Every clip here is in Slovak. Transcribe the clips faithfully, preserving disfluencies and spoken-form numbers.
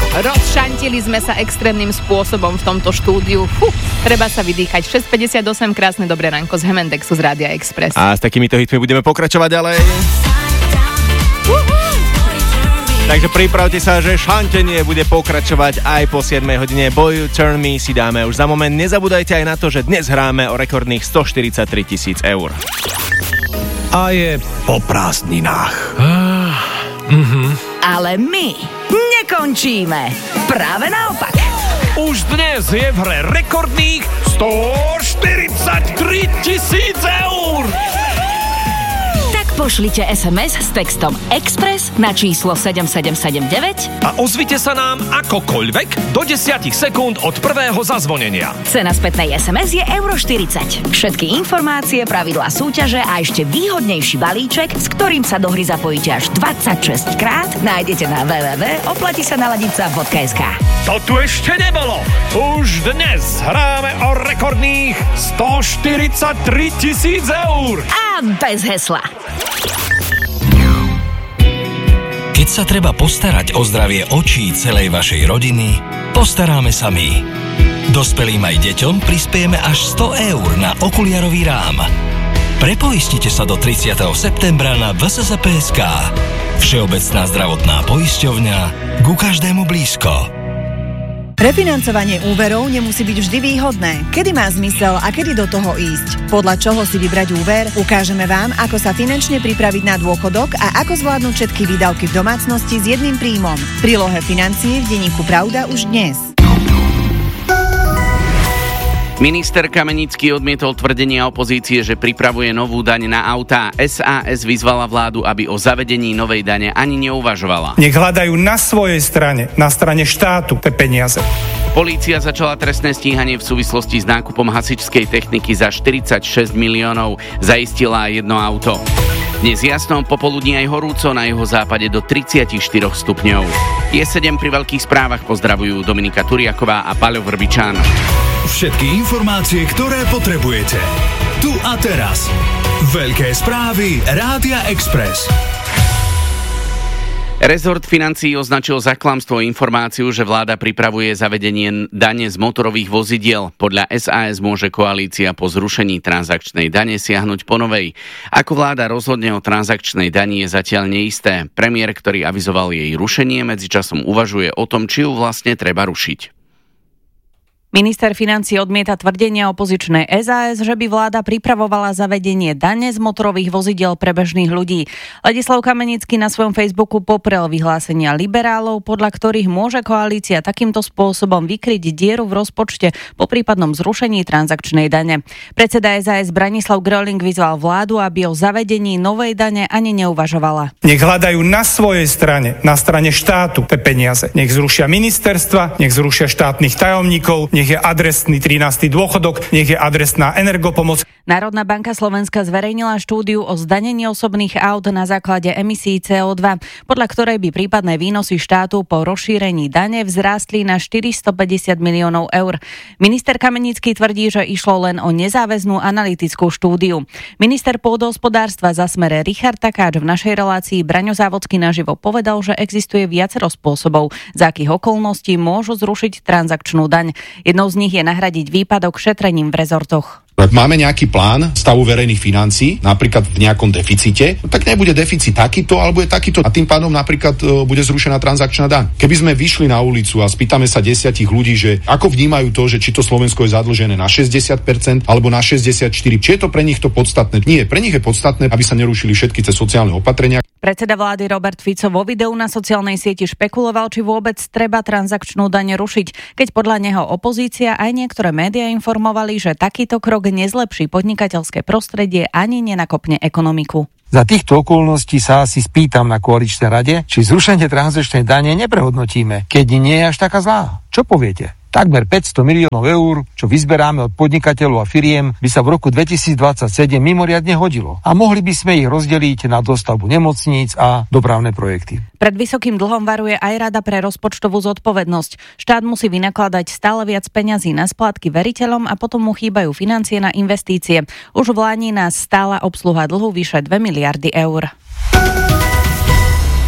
Rozšantili sme sa extrémnym spôsobom v tomto štúdiu. Fú, treba sa vydýchať. šesť päťdesiatosem, krásne dobré ránko z Hemendexu z Rádia Express. A s takýmito hitmi budeme pokračovať ďalej. Takže pripravte sa, že šantenie bude pokračovať aj po siedmej hodine. Boy You Turn Me si dáme už za moment. Nezabúdajte aj na to, že dnes hráme o rekordných stoštyridsaťtri tisíc eur. A je po prázdninách. Ah, mhm. Ale my nekončíme. Práve naopak. Už dnes je v hre rekordných stoštyridsaťtri tisíc eur. Pošlite es em es s textom Express na číslo sedem sedem sedem deväť a ozvite sa nám akokoľvek do desať sekúnd od prvého zazvonenia. Cena spätnej es em es je euro štyridsať. Všetky informácie, pravidlá súťaže a ešte výhodnejší balíček, s ktorým sa do hry zapojíte až dvadsaťšesť krát, nájdete na w w w bodka oplatí sa naladiť sa bodka es ká. To tu ešte nebolo. Už dnes hráme o rekordných stoštyridsaťtri tisíc eur. A bez hesla. Keď sa treba postarať o zdravie očí celej vašej rodiny, postaráme sa my. Dospelým aj deťom prispiejeme až sto eur na okuliarový rám. Prepoistite sa do tridsiateho septembra na w s z p bodka es ká. Všeobecná zdravotná poisťovňa, ku každému blízko. Refinancovanie úverov nemusí byť vždy výhodné. Kedy má zmysel a kedy do toho ísť? Podľa čoho si vybrať úver? Ukážeme vám, ako sa finančne pripraviť na dôchodok a ako zvládnuť všetky výdavky v domácnosti s jedným príjmom. V prílohe Financie v denníku Pravda už dnes. Minister Kamenický odmietol tvrdenia opozície, že pripravuje novú daň na autá. es a es vyzvala vládu, aby o zavedení novej dane ani neuvažovala. Nech hľadajú na svojej strane, na strane štátu, te peniaze. Polícia začala trestné stíhanie v súvislosti s nákupom hasičskej techniky za štyridsaťšesť miliónov. Zaistila aj jedno auto. Dnes jasno, popoludní aj horúco, na juhozápade do tridsaťštyri stupňov. je sedem pri veľkých správach pozdravujú Dominika Turiaková a Paľo Vrbičan. Všetky informácie, ktoré potrebujete. Tu a teraz. Veľké správy Rádia Express. Rezort financií označil za klamstvo informáciu, že vláda pripravuje zavedenie dane z motorových vozidiel. Podľa es a es môže koalícia po zrušení transakčnej dane siahnuť po novej. Ako vláda rozhodne o transakčnej dani je zatiaľ neisté. Premiér, ktorý avizoval jej rušenie, medzičasom uvažuje o tom, či ju vlastne treba rušiť. Minister financií odmieta tvrdenia opozičnej es a es, že by vláda pripravovala zavedenie dane z motorových vozidiel pre bežných ľudí. Ladislav Kamenický na svojom Facebooku poprel vyhlásenia liberálov, podľa ktorých môže koalícia takýmto spôsobom vykryť dieru v rozpočte po prípadnom zrušení transakčnej dane. Predseda es a es Branislav Gröling vyzval vládu, aby o zavedení novej dane ani neuvažovala. Nech hľadajú na svojej strane, na strane štátu, te peniaze. Nech zrušia ministerstva, nech zrušia štátnych tajomníkov, nech je adresný trinásty dôchodok, nech je adresná energopomoc. Národná banka Slovenska zverejnila štúdiu o zdanení osobných aut na základe emisí cé ó dva, podľa ktorej by prípadné výnosy štátu po rozšírení dane vzrástli na štyristopäťdesiat miliónov eur. Minister Kamenický tvrdí, že išlo len o nezáväznú analytickú štúdiu. Minister pôdohospodárstva za Smere Richard Takáč v našej relácii Braňo Závodský naživo povedal, že existuje viacero spôsobov, za akých okolností môžu zrušiť transakčnú daň. Jednou z nich je nahradiť výpadok šetrením v rezortoch. Ak máme nejaký plán stavu verejných financií, napríklad v nejakom deficite, tak nebude deficit takýto, alebo je takýto. A tým pádom napríklad e, bude zrušená transakčná daň. Keby sme vyšli na ulicu a spýtame sa desiatich ľudí, že ako vnímajú to, že či to Slovensko je zadlžené na šesťdesiat percent alebo na šesťdesiatštyri percent, či je to pre nich to podstatné? Nie, pre nich je podstatné, aby sa nerušili všetky tie sociálne opatrenia. Predseda vlády Robert Fico vo videu na sociálnej sieti špekuloval, či vôbec treba transakčnú daň rušiť, keď podľa neho opozícia aj niektoré médiá informovali, že takýto krok nezlepší podnikateľské prostredie ani nenakopne ekonomiku. Za týchto okolností sa asi spýtam na koaličnej rade, či zrušenie transakčnej dane neprehodnotíme, keď nie je až taká zlá. Čo poviete? Takmer päťsto miliónov eur, čo vyzberáme od podnikateľov a firiem, by sa v roku dvetisícdvadsaťsedem mimoriadne hodilo. A mohli by sme ich rozdeliť na dostavbu nemocníc a dopravné projekty. Pred vysokým dlhom varuje aj Rada pre rozpočtovú zodpovednosť. Štát musí vynakladať stále viac peňazí na splátky veriteľom a potom mu chýbajú financie na investície. Už v lani nás stála obsluha dlhu vyše dve miliardy eur.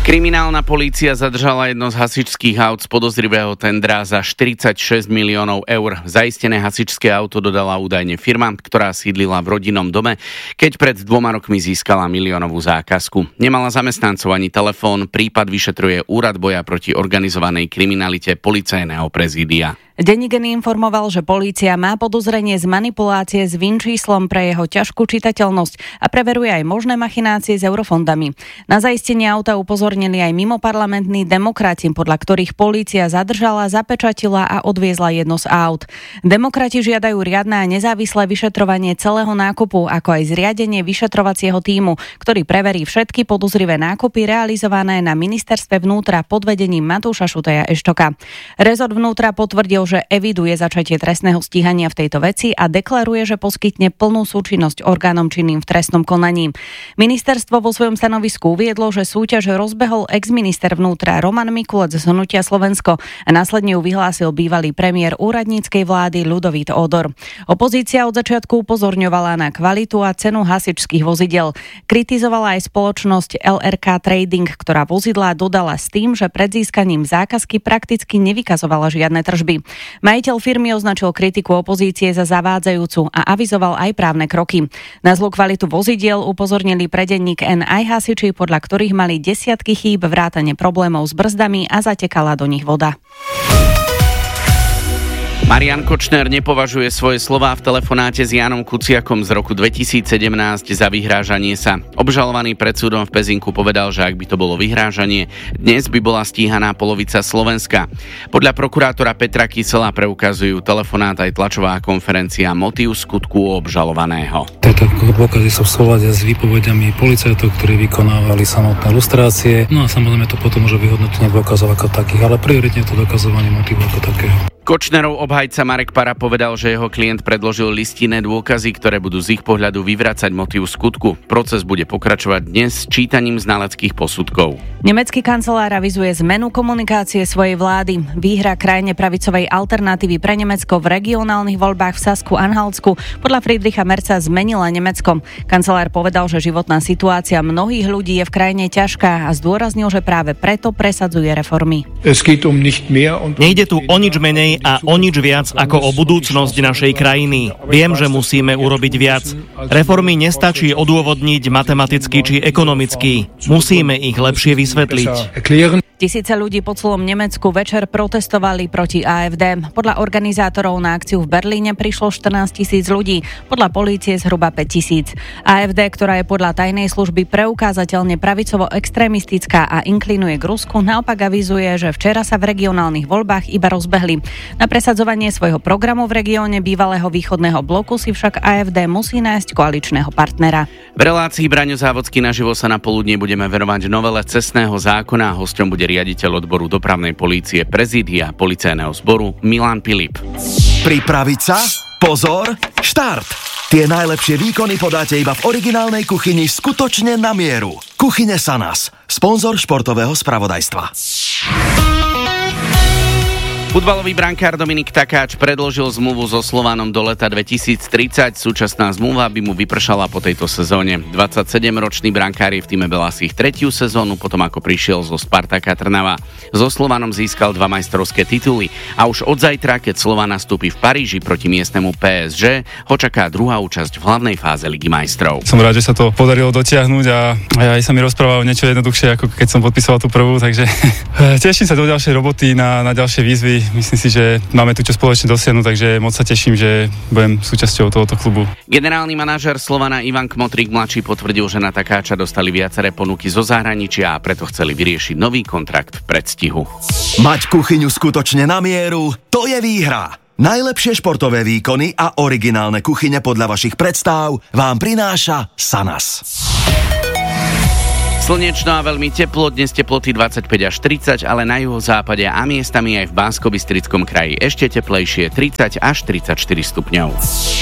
Kriminálna polícia zadržala jedno z hasičských aut z podozrivého tendra za štyridsaťšesť miliónov eur. Zaistené hasičské auto dodala údajne firma, ktorá sídlila v rodinnom dome, keď pred dvoma rokmi získala miliónovú zákazku. Nemala zamestnancov ani telefón, prípad vyšetruje Úrad boja proti organizovanej kriminalite Policajného prezídia. Denník informoval, že polícia má podozrenie z manipulácie s VIN číslom pre jeho ťažkú čitateľnosť a preveruje aj možné machinácie s eurofondami. Na zaistenie auta upozornili aj mimoparlamentní demokrati, podľa ktorých polícia zadržala, zapečatila a odviezla jedno z aut. Demokrati žiadajú riadne a nezávislé vyšetrovanie celého nákupu, ako aj zriadenie vyšetrovacieho tímu, ktorý preverí všetky podozrivé nákupy realizované na ministerstve vnútra pod vedením Matúša Šutaja Eštoka. Rezort vnútra potvrdil, že eviduje začatie trestného stíhania v tejto veci a deklaruje, že poskytne plnú súčinnosť orgánom činným v trestnom konaní. Ministerstvo vo svojom stanovisku uviedlo, že súťaž rozbehol exminister vnútra Roman Mikulec z Hnutia Slovensko a následne ju vyhlásil bývalý premiér úradníckej vlády Ľudovít Ódor. Opozícia od začiatku upozorňovala na kvalitu a cenu hasičských vozidel. Kritizovala aj spoločnosť el er ká Trading, ktorá vozidlá dodala s tým, že pred získaním zákazky prakticky nevykazovala žiadne tržby. Majiteľ firmy označil kritiku opozície za zavádzajúcu a avizoval aj právne kroky. Na zlú kvalitu vozidiel upozornili pre denník N aj hasiči, podľa ktorých mali desiatky chýb, vrátane problémov s brzdami a zatekala do nich voda. Marian Kočner nepovažuje svoje slová v telefonáte s Jánom Kuciakom z roku dvetisícsedemnásť za vyhrážanie sa. Obžalovaný pred súdom v Pezinku povedal, že ak by to bolo vyhrážanie, dnes by bola stíhaná polovica Slovenska. Podľa prokurátora Petra Kysela preukazujú telefonát aj tlačová konferencia motív skutku obžalovaného. Tieto dôkazy sú v súlade s výpovediami policajtov, ktorí vykonávali samotné lustrácie. No a samozrejme to potom môže vyhodnotenie dôkazov ako takých, ale prioritne to dokazovanie motívu ako takého. Kočnerov obhajca Marek Para povedal, že jeho klient predložil listinné dôkazy, ktoré budú z ich pohľadu vyvracať motív skutku. Proces bude pokračovať dnes čítaním znaleckých posudkov. Nemecký kancelár avizuje zmenu komunikácie svojej vlády. Výhra krajne pravicovej alternatívy pre Nemecko v regionálnych voľbách v Sasku-Anhaltsku podľa Friedricha Merza zmenila Nemecko. Kancelár povedal, že životná situácia mnohých ľudí je v krajine ťažká a zdôraznil, že práve preto presadzuje reformy. Nejde tu o nič menej a o nič viac ako o budúcnosť našej krajiny. Viem, že musíme urobiť viac. Reformy nestačí odôvodniť matematicky či ekonomicky. Musíme ich lepšie vysvetliť. Tisíce ľudí po celom Nemecku večer protestovali proti á ef dé. Podľa organizátorov na akciu v Berlíne prišlo štrnásť tisíc ľudí, podľa polície zhruba päť tisíc. á ef dé, ktorá je podľa tajnej služby preukázateľne pravicovo-extrémistická a inklinuje k Rusku, naopak avizuje, že včera sa v regionálnych voľbách iba rozbehli. Na presadzovanie svojho programu v regióne bývalého východného bloku si však á ef dé musí nájsť koaličného partnera. V relácii Braňo Závodský naživo sa na poludnie budeme venovať novele cestného zákona. Hosťom bude riaditeľ odboru dopravnej polície prezídia policajného zboru Milan Pilip. Pripraviť sa? Pozor! Štart! Tie najlepšie výkony podáte iba v originálnej kuchyni skutočne na mieru. Kuchyne Sanas, sponzor športového spravodajstva. Futbalový brankár Dominik Takáč predložil zmluvu so Slovanom do leta dvetisíctridsať. Súčasná zmluva by mu vypršala po tejto sezóne. dvadsaťsedemročný brankár je v tíme Belasích tretiu sezónu, potom ako prišiel zo Spartaka Trnava. So Slovanom získal dva majstrovské tituly a už od zajtra, keď Slovan nastúpi v Paríži proti miestnemu pé es gé, ho čaká druhá účasť v hlavnej fáze Ligy majstrov. Som rád, že sa to podarilo dotiahnuť a aj sa mi rozprával niečo jednoduchšie, ako keď som podpisoval tú prvú, takže teším sa do ďalšej roboty, na, na ďalšie výzvy. Myslím si, že máme tu čo spoločne dosiahnuť, takže moc sa teším, že budem súčasťou tohoto klubu. Generálny manažér Slovana Ivan Kmotrík mladší potvrdil, že na Takáča dostali viaceré ponuky zo zahraničia a preto chceli vyriešiť nový kontrakt v predstihu. Mať kuchyňu skutočne na mieru, to je výhra. Najlepšie športové výkony a originálne kuchyne podľa vašich predstáv vám prináša Sanas. Slnečno a veľmi teplo, dnes teploty dvadsaťpäť až tridsať, ale na juhozápade a miestami aj v Banskobystrickom kraji ešte teplejšie tridsať až tridsaťštyri stupňov.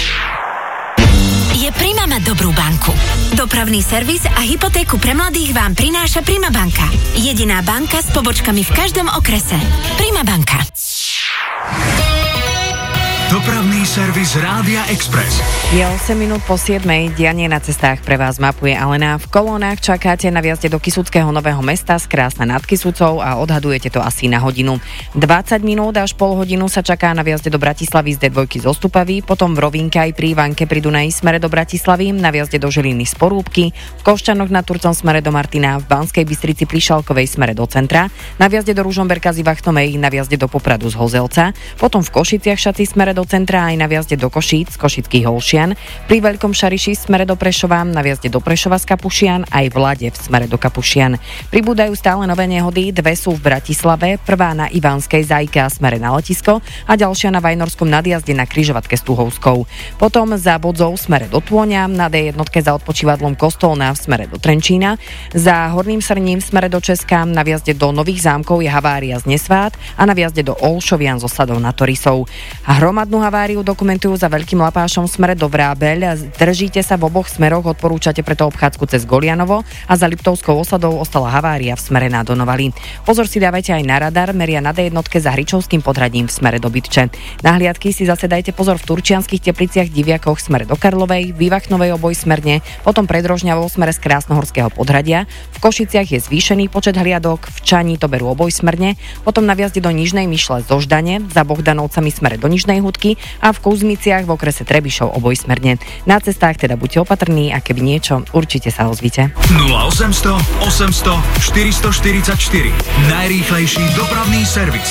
Je Prima mať dobrú banku. Dopravný servis a hypotéku pre mladých vám prináša Prima banka. Jediná banka s pobočkami v každom okrese. Prima banka. Dopravný servis Rádia Express. Je osem minút po siedmej, dianie na cestách pre vás mapuje Alena. V kolónach čakáte na vjazde do Kysuckého Nového Mesta z Krásna nad Kysucou a odhadujete to asi na hodinu. dvadsať minút až pol hodinu sa čaká na vjazde do Bratislavy z dé dva zo Stupavy, potom v Rovinke aj pri Ivanke pri Dunaji smere do Bratislavy, na vjazde do Žiliny z Porúbky, v Košťanoch nad Turcom smere do Martina, v Banskej Bystrici pri Šalkovej smere do centra, na vjazde do Ružomberka z Ivachtomej, na vjazde do Popradu z Hozelca, potom v Košiciach Šaci smere do centra aj na vjazde do Košíc z Košických Holšian, pri Veľkom Šariši smere do Prešova, na vjazde do Prešova z Kapušian aj v Lade v smere do Kapušian. Pribúdajú stále nové nehody, dve sú v Bratislave, prvá na Ivanskej Zajke a smere na letisko a ďalšia na Vajnorskom nadjazde na križovatke s Tuhovskou. Potom za Bodzov smere do Tôňa, na dé jedna za odpočívadlom Kostolná v smere do Trenčína, za Horným Srním v smere do Česka, na vjazde do Nových Zámkov je havária z Nesvát a na vjazde do Olšovian so sadou na Torisov. A hromadnú haváriu dokumentujú za Veľkým Lapášom v smere do Vrábeľ. Držíte sa v oboch smeroch, odporúčate preto obchádzku cez Golianovo a za Liptovskou osadou ostala havária v smere na Donovali. Pozor si dávajte aj na radar, meria na dé jedna za Hričovským Podhradím v smere do Bytče. Na hliadky si zase dajte pozor v Turčianskych Tepliciach, Diviakoch smere do Karlovej, v Ivachnovej oboj smerne, potom pred Rožňavou smere z Krásnohorského Podhradia. V Košiciach je zvýšený počet hliadok, v Čani to berú oboj smerne, potom na vjazde do Nižnej Myšle zo Ždane, za Bohdanovcami smere do Nižnej Hudky a v Kuzmiciach v okrese Trebišov oboj smerne. Na cestách teda buďte opatrní a keby niečo, určite sa ozvite. nula osemsto osemsto štyristoštyridsaťštyri. Najrýchlejší dopravný servis.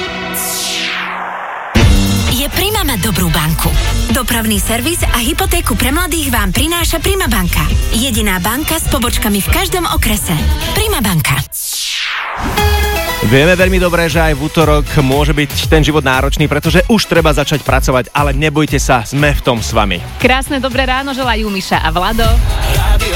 Je Prima mať dobrú banku. Dopravný servis a hypotéku pre mladých vám prináša Prima banka. Jediná banka s pobočkami v každom okrese. Prima banka. Vieme veľmi dobre, že aj v útorok môže byť ten život náročný, pretože už treba začať pracovať, ale nebojte sa, sme v tom s vami. Krásne dobré ráno želajú Miša a Vlado.